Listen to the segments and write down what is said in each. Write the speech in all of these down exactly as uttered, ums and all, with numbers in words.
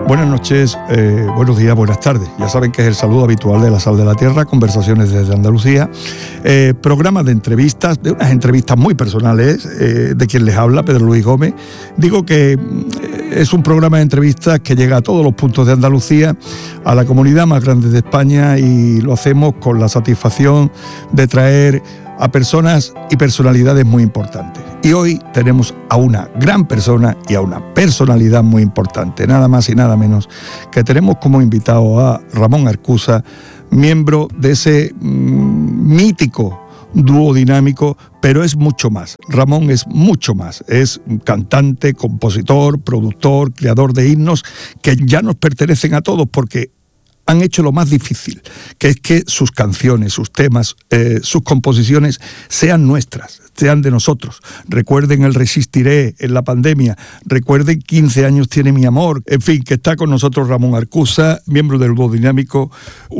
Buenas noches, eh, buenos días, buenas tardes. Ya saben que es el saludo habitual de La Sal de la Tierra, conversaciones desde Andalucía, eh, programa de entrevistas, de unas entrevistas muy personales, eh, de quien les habla, Pedro Luis Gómez. Digo que eh, es un programa de entrevistas que llega a todos los puntos de Andalucía, a la comunidad más grande de España, y lo hacemos con la satisfacción de traer a personas y personalidades muy importantes. Y hoy tenemos a una gran persona y a una personalidad muy importante, nada más y nada menos que tenemos como invitado a Ramón Arcusa, miembro de ese mmm, mítico dúo dinámico, pero es mucho más. Ramón es mucho más. Es cantante, compositor, productor, creador de himnos que ya nos pertenecen a todos porque han hecho lo más difícil, que es que sus canciones, sus temas, eh, sus composiciones sean nuestras, sean de nosotros. Recuerden el Resistiré en la pandemia, recuerden quince años tiene mi amor, en fin, que está con nosotros Ramón Arcusa, miembro del Dúo Dinámico,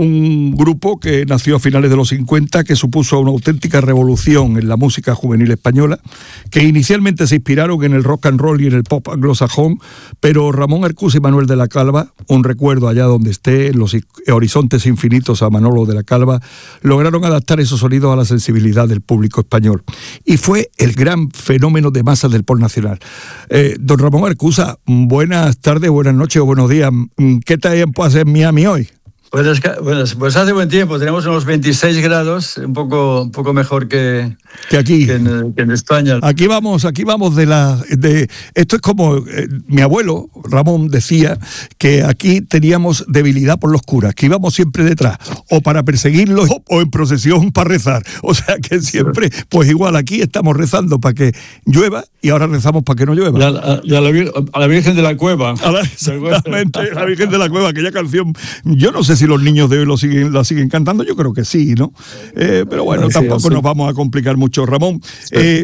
un grupo que nació a finales de los cincuenta, que supuso una auténtica revolución en la música juvenil española, que inicialmente se inspiraron en el rock and roll y en el pop anglosajón, pero Ramón Arcusa y Manuel de la Calva, un recuerdo allá donde esté, en los horizontes infinitos a Manolo de la Calva, lograron adaptar esos sonidos a la sensibilidad del público español. Y fue el gran fenómeno de masas del pop nacional. Eh, don Ramón Arcusa, buenas tardes, buenas noches o buenos días. ¿Qué tiempo hace en Miami hoy? Pues, pues, pues hace buen tiempo, tenemos unos veintiséis grados, un poco, un poco mejor que, que aquí, que en, que en España. Aquí vamos, aquí vamos de la... de esto es como, eh, mi abuelo, Ramón, decía que aquí teníamos debilidad por los curas, que íbamos siempre detrás, o para perseguirlos, o en procesión para rezar. O sea que siempre, pues igual aquí estamos rezando para que llueva, y ahora rezamos para que no llueva. Y a, la, y a, la, a la Virgen de la Cueva. A la, exactamente, la Virgen de la Cueva, aquella canción, yo no sé si los niños de hoy lo siguen, la siguen cantando, yo creo que sí, ¿no? Eh, pero bueno, sí, tampoco sí. nos vamos a complicar mucho. Ramón, eh,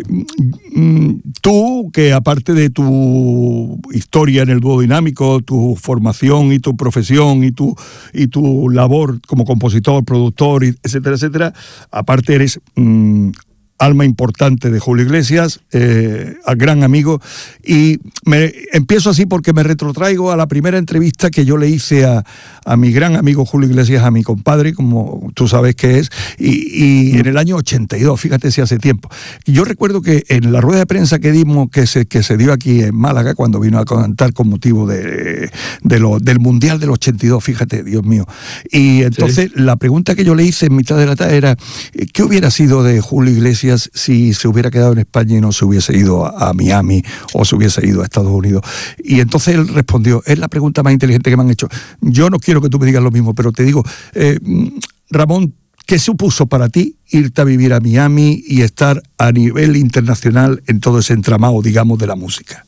tú, que aparte de tu historia en el dúo dinámico, tu formación y tu profesión y tu, y tu labor como compositor, productor, etcétera, etcétera, aparte eres... Mmm, alma importante de Julio Iglesias, eh, al gran amigo, y me empiezo así porque me retrotraigo a la primera entrevista que yo le hice a, a mi gran amigo Julio Iglesias, a mi compadre, como tú sabes que es, y, y en el año ochenta y dos, fíjate si hace tiempo. Yo recuerdo que en la rueda de prensa que dimos, que se, que se dio aquí en Málaga, cuando vino a cantar con motivo de, de lo, del Mundial del ochenta y dos, fíjate, Dios mío, y entonces sí. La pregunta que yo le hice en mitad de la tarde era, ¿qué hubiera sido de Julio Iglesias si se hubiera quedado en España y no se hubiese ido a, a Miami o se hubiese ido a Estados Unidos? Y entonces él respondió, es la pregunta más inteligente que me han hecho. Yo no quiero que tú me digas lo mismo, pero te digo, eh, Ramón, ¿qué supuso para ti irte a vivir a Miami y estar a nivel internacional en todo ese entramado, digamos, de la música?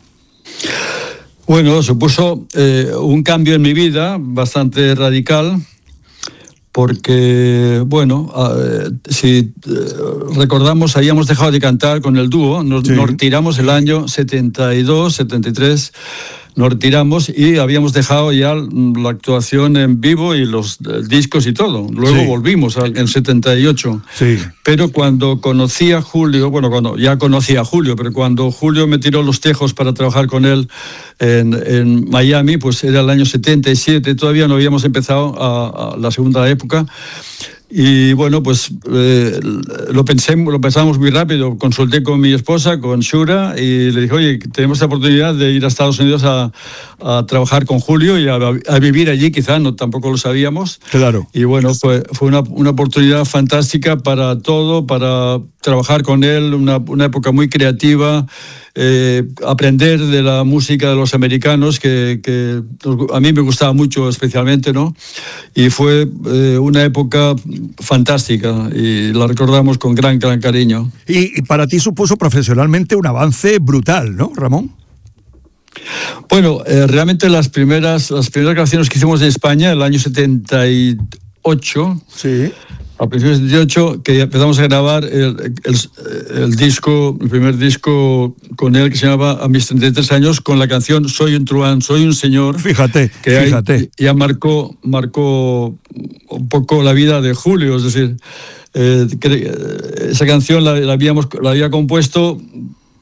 Bueno, supuso eh, un cambio en mi vida bastante radical, porque, bueno, eh, si eh, recordamos, habíamos dejado de cantar con el dúo, nos, sí. nos retiramos el año setenta y dos, setenta y tres, nos retiramos y habíamos dejado ya la actuación en vivo y los discos y todo. Luego sí. volvimos al, en setenta y ocho. Sí. Pero cuando conocí a Julio, bueno, cuando ya conocí a Julio, pero cuando Julio me tiró los tejos para trabajar con él en, en Miami, pues era el año setenta y siete, todavía no habíamos empezado a, a la segunda época. Y bueno, pues eh, lo pensé, lo pensamos muy rápido. Consulté con mi esposa, con Shura, y le dije, oye, tenemos la oportunidad de ir a Estados Unidos a, a trabajar con Julio y a, a vivir allí, quizá, no, tampoco lo sabíamos. Claro. Y bueno, fue, fue una, una oportunidad fantástica para todo, para trabajar con él, una, una época muy creativa, eh, aprender de la música de los americanos, que, que a mí me gustaba mucho especialmente, ¿no? Y fue eh, una época fantástica y la recordamos con gran, gran cariño. Y, y para ti supuso profesionalmente un avance brutal, ¿no, Ramón? Bueno, eh, realmente las primeras, las primeras grabaciones que hicimos en España, el año setenta y ocho, sí. a principios de setenta y ocho, que empezamos a grabar el, el, el disco, el primer disco con él, que se llamaba A mis treinta y tres años, con la canción Soy un truán, soy un señor. Fíjate, que fíjate. Ahí ya marcó, marcó un poco la vida de Julio, es decir, eh, que, esa canción la, la, habíamos, la había compuesto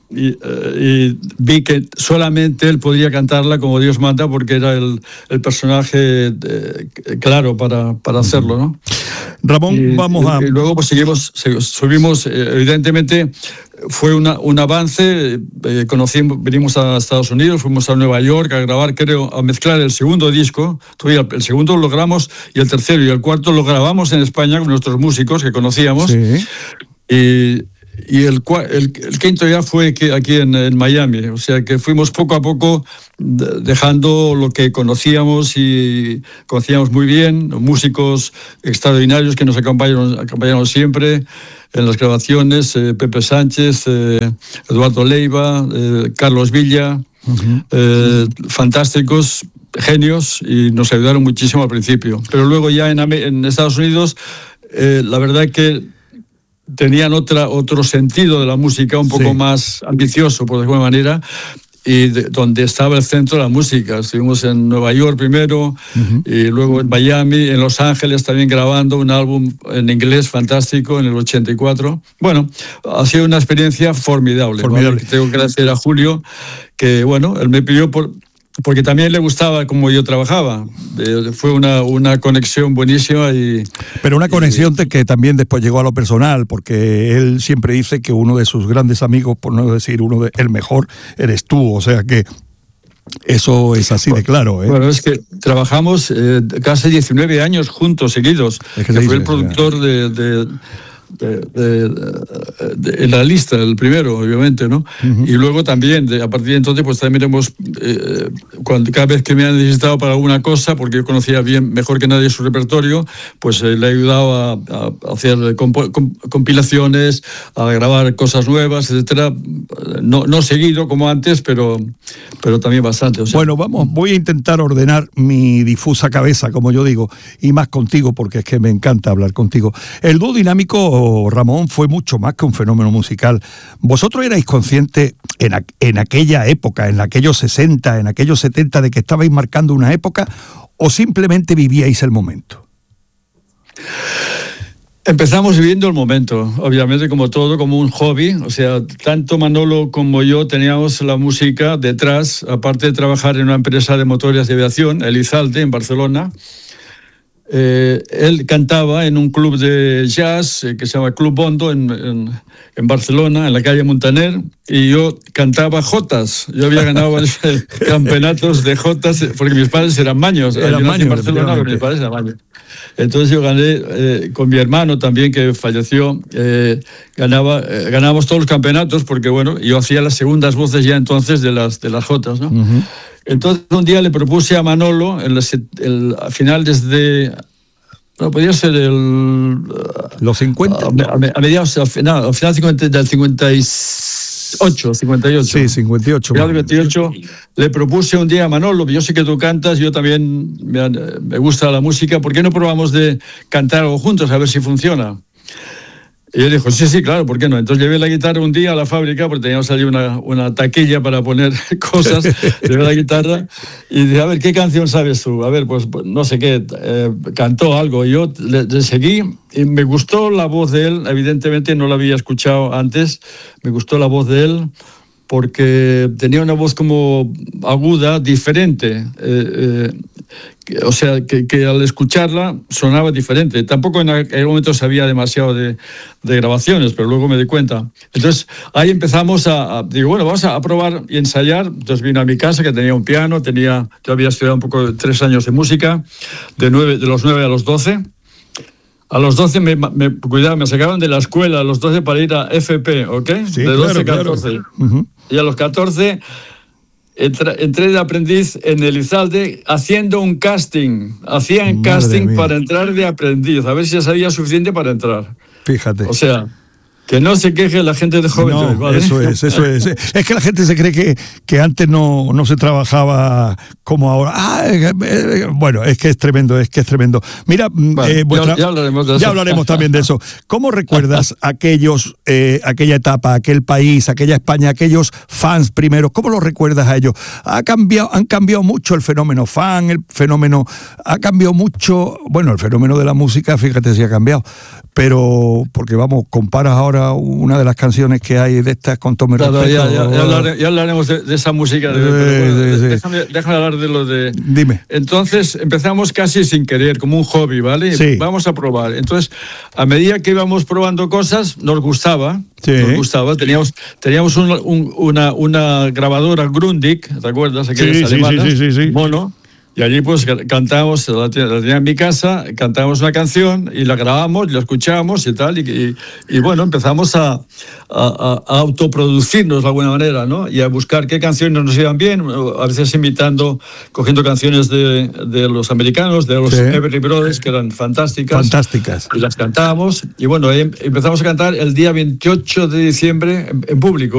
y, y vi que solamente él podría cantarla como Dios manda, porque era el, el personaje eh, claro para, para hacerlo, ¿no? Ramón, y, vamos a... Y luego pues seguimos, subimos, evidentemente fue una, un avance, eh, conocimos, venimos a Estados Unidos, fuimos a Nueva York a grabar, creo, a mezclar el segundo disco, todavía el segundo lo grabamos y el tercero y el cuarto lo grabamos en España con nuestros músicos que conocíamos. Sí. Y, y el, el, el quinto ya fue aquí en, en Miami, o sea que fuimos poco a poco dejando lo que conocíamos y conocíamos muy bien, músicos extraordinarios que nos acompañaron, acompañaron siempre en las grabaciones, eh, Pepe Sánchez, eh, Eduardo Leiva, eh, Carlos Villa, uh-huh. eh, fantásticos, genios, y nos ayudaron muchísimo al principio. Pero luego ya en, en Estados Unidos, eh, la verdad que tenían otra, otro sentido de la música, un poco sí. más ambicioso, por alguna manera, y de, donde estaba el centro de la música. Estuvimos en Nueva York primero, uh-huh. y luego en Miami, en Los Ángeles también grabando un álbum en inglés fantástico en el ochenta y cuatro. Bueno, ha sido una experiencia formidable. formidable. ¿Vale? Tengo que agradecer a Julio, que bueno, él me pidió por... porque también le gustaba cómo yo trabajaba. Eh, fue una, una conexión buenísima. Y, Pero una conexión y, que también después llegó a lo personal, porque él siempre dice que uno de sus grandes amigos, por no decir uno de el mejor, eres tú. O sea que eso es así de claro. ¿eh? Bueno, es que trabajamos eh, casi diecinueve años juntos, seguidos. Es que, que fue el productor ya. de... de De, de, de, de, en la lista, el primero, obviamente, ¿no? Uh-huh. Y luego también, de, a partir de entonces, pues también hemos, eh, cuando, cada vez que me han necesitado para alguna cosa, porque yo conocía bien, mejor que nadie su repertorio, pues eh, le he ayudado a, a hacer compo, comp, compilaciones, a grabar cosas nuevas, etcétera. No, no seguido como antes, pero, pero también bastante. O sea. Bueno, vamos, voy a intentar ordenar mi difusa cabeza, como yo digo, y más contigo, porque es que me encanta hablar contigo. El dúo dinámico, Ramón, fue mucho más que un fenómeno musical. ¿Vosotros erais conscientes en, a, en aquella época, en aquellos sesenta, en aquellos setenta, de que estabais marcando una época, o simplemente vivíais el momento? Empezamos viviendo el momento, obviamente, como todo, como un hobby. O sea, tanto Manolo como yo teníamos la música detrás, aparte de trabajar en una empresa de motores de aviación, Elizalde, en Barcelona. Eh, él cantaba en un club de jazz eh, que se llama Club Bondo en, en, en Barcelona, en la calle Montaner, y yo cantaba jotas. Yo había ganado campeonatos de jotas porque mis padres eran maños. Eran yo nací maños, en Barcelona, pero mis padres eran maños. Entonces yo gané eh, con mi hermano también, que falleció, eh, ganaba, eh, ganábamos todos los campeonatos porque, bueno, yo hacía las segundas voces ya entonces de las, de las jotas, ¿no? Uh-huh. Entonces un día le propuse a Manolo, el, el, al final desde... No, podía ser el... ¿Los cincuenta? A, a, a mediados, al final, al final cincuenta, del cincuenta y ocho, cincuenta y ocho. Sí, cincuenta y ocho. Final cincuenta y ocho, le propuse un día a Manolo, yo sé que tú cantas, yo también me, me gusta la música, ¿por qué no probamos de cantar algo juntos a ver si funciona? Y él dijo, sí, sí, claro, ¿por qué no? Entonces llevé la guitarra un día a la fábrica, porque teníamos allí una, una taquilla para poner cosas, llevé la guitarra y dije, a ver, ¿qué canción sabes tú? A ver, pues no sé qué, eh, cantó algo. Y yo le, le seguí y me gustó la voz de él, evidentemente no la había escuchado antes, me gustó la voz de él porque tenía una voz como aguda, diferente, eh, eh, que, o sea, que, que al escucharla sonaba diferente. Tampoco en aquel momento sabía demasiado de, de grabaciones, pero luego me di cuenta. Entonces ahí empezamos a, a, digo, bueno, vamos a probar y ensayar. Entonces vine a mi casa, que tenía un piano, tenía, yo había estudiado un poco, tres años de música, de, nueve, de los nueve a los doce. A los doce me, me, cuidado, me sacaban de la escuela a los doce para ir a F P, ¿ok? Sí, de doce a claro, catorce. Claro. Uh-huh. Y a los catorce entré, entré de aprendiz en Elizalde haciendo un casting. Hacían Madre casting mía. Para entrar de aprendiz, a ver si ya sabía suficiente para entrar. Fíjate. O sea, que no se queje la gente de joven. No, ¿vale? Eso es, eso es. Es que la gente se cree que, que antes no, no se trabajaba como ahora. Ah, eh, eh, bueno, es que es tremendo, es que es tremendo. Mira, bueno, eh, vuestra, ya, ya, hablaremos de eso. ya hablaremos también de eso. ¿Cómo recuerdas aquellos, eh, aquella etapa, aquel país, aquella España, aquellos fans primeros? ¿Cómo los recuerdas a ellos? Ha cambiado, han cambiado mucho el fenómeno fan, el fenómeno, ha cambiado mucho, bueno, el fenómeno de la música, fíjate si ha cambiado, pero porque vamos, comparas ahora una de las canciones que hay de estas con Tommy claro, Respeto. Ya, ya, ya, hablaremos, ya hablaremos de, de esa música. De, Eh, pero, sí, sí. Déjame, déjame hablar de lo de... Dime. Entonces empezamos casi sin querer, como un hobby, ¿vale? Sí. Vamos a probar. Entonces, a medida que íbamos probando cosas, nos gustaba. Sí. Nos gustaba. Teníamos, teníamos un, un, una, una grabadora Grundig, ¿te acuerdas? Aquellas Sí, alemanas, sí, sí, sí, sí. mono. Y allí pues cantábamos, la tenía en mi casa, cantábamos una canción y la grabamos, y la escuchábamos y tal, y, y, y bueno, empezamos a, a, a autoproducirnos de alguna manera, ¿no? Y a buscar qué canciones nos iban bien, a veces imitando, cogiendo canciones de, de los americanos, de los sí. Everly Brothers, que eran fantásticas. Fantásticas. Y las cantábamos, y bueno, empezamos a cantar el día veintiocho de diciembre en, en público.